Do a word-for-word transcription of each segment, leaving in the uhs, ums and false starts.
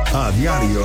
A diario.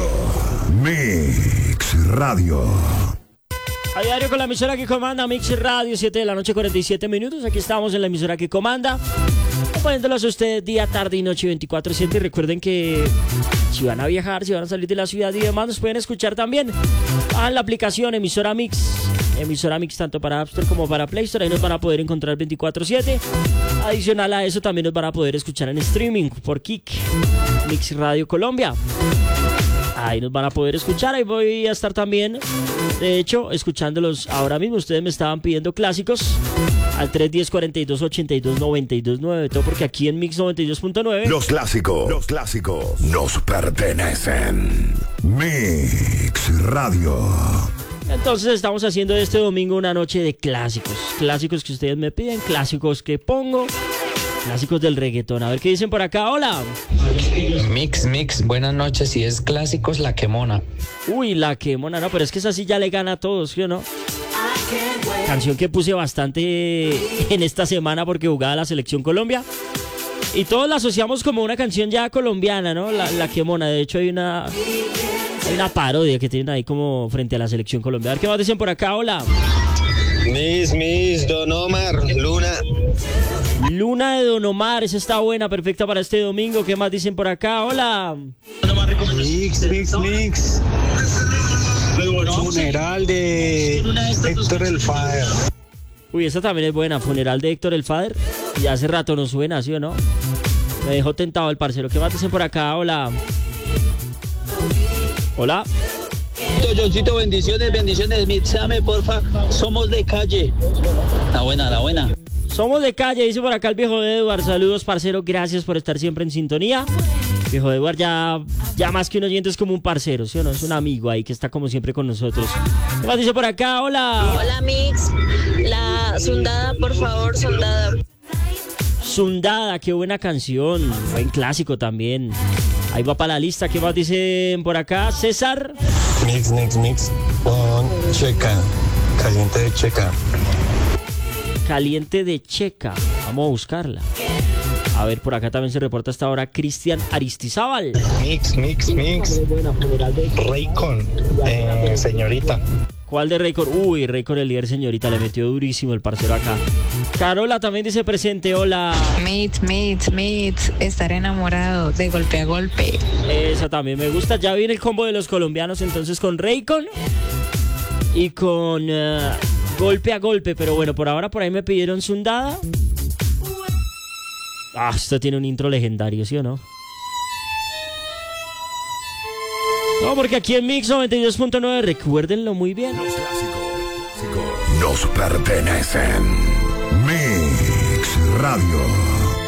Mix Radio. A diario con la emisora que comanda, Mix Radio, siete de la noche, cuarenta y siete minutos. Aquí estamos en la emisora que comanda, poniéndolos a ustedes día, tarde y noche, veinticuatro siete. Y recuerden que si van a viajar, si van a salir de la ciudad y demás, nos pueden escuchar también en la aplicación emisora Mix. Emisora Mix tanto para App Store como para Play Store. Ahí nos van a poder encontrar veinticuatro siete. Adicional a eso, también nos van a poder escuchar en streaming por Kik, Mix Radio Colombia. Ahí nos van a poder escuchar. Ahí voy a estar también, de hecho, escuchándolos ahora mismo. Ustedes me estaban pidiendo clásicos al tres uno cero, cuarenta y dos, ochenta y dos, noventa y dos nueve. Todo porque aquí en Mix noventa y dos punto nueve Los clásicos, los clásicos nos pertenecen. Mix Radio. Entonces estamos haciendo este domingo una noche de clásicos. Clásicos que ustedes me piden, clásicos que pongo, clásicos del reggaetón. A ver qué dicen por acá. Hola. Mix, mix, buenas noches. Y es clásicos La Quemona. Uy, La Quemona, no, pero es que esa sí ya le gana a todos, ¿sí o no? Canción que puse bastante en esta semana porque jugaba la Selección Colombia. Y todos la asociamos como una canción ya colombiana, ¿no? La, la Quemona. De hecho hay una... Hay una parodia que tienen ahí como frente a la Selección Colombia. A ver qué más dicen por acá. Hola. Miss, Miss, Don Omar, Luna. Luna de Don Omar, esa está buena, perfecta para este domingo. ¿Qué más dicen por acá? Hola. Mix, mix, mix. Funeral de Héctor el Father. Uy, esa también es buena. Funeral de Héctor el Father. Y hace rato no suena, ¿sí o no? Me dejó tentado el parcero. ¿Qué más dicen por acá? Hola. Hola. Johncito, bendiciones, bendiciones. Mixame, porfa. Somos de calle. La buena, la buena. Somos de calle, dice por acá el viejo Edward. Saludos, parcero. Gracias por estar siempre en sintonía. Viejo Edward ya, ya más que un oyente es como un parcero, ¿sí o no? Es un amigo ahí que está como siempre con nosotros. ¿Qué más dice por acá? Hola. Hola, Mix. La Sundada, por favor, Soldada. Sundada, qué buena canción. Buen clásico también. Ahí va para la lista. ¿Qué más dicen por acá? César. Mix, mix, mix. Con Checa. Caliente de Checa. Caliente de Checa. Vamos a buscarla. A ver, por acá también se reporta hasta ahora Cristian Aristizábal. Mix, mix, mix. Raycon. Eh, señorita. ¿Cuál de Raycon? Uy, Raycon el líder, señorita. Le metió durísimo el parcero acá. Carola también dice presente. Hola. Meet, meet, meet. Estar enamorado de golpe a golpe. Esa también me gusta. Ya viene el combo de los colombianos entonces con Raycon y con uh, golpe a golpe. Pero bueno, por ahora por ahí me pidieron Sundada. Ah, esto tiene un intro legendario, ¿sí o no? No, porque aquí en Mix noventa y dos punto nueve, recuérdenlo muy bien. Los clásicos nos pertenecen. Mix Radio.